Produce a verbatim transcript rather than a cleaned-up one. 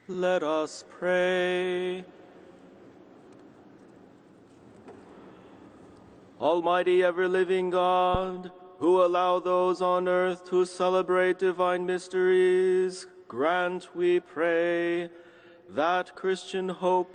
Let us pray. Almighty ever-living God, who allow those on earth to celebrate divine mysteries, grant, we pray, that Christian hope